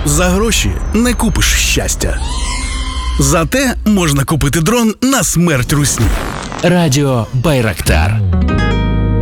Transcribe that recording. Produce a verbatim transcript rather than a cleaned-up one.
За гроші не купиш щастя. Зате можна купити дрон на смерть русні. Радіо Байрактар.